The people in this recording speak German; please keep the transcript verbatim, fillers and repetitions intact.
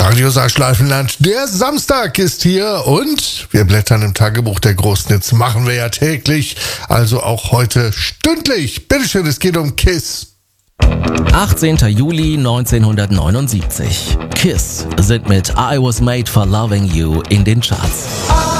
Radio Saarschleifenland, der Samstag ist hier und wir blättern im Tagebuch der Großnitz. Machen wir ja täglich, also auch heute stündlich. Bitteschön, es geht um KISS. achtzehnter Juli neunzehnhundertneunundsiebzig. KISS sind mit I Was Made for Loving You in den Charts.